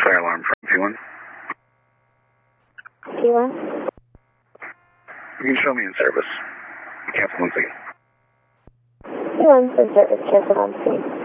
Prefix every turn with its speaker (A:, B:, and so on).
A: fire alarm from P1.
B: P1?
A: You can show me in service. Cancel on scene.
B: P1's in service, cancel on scene.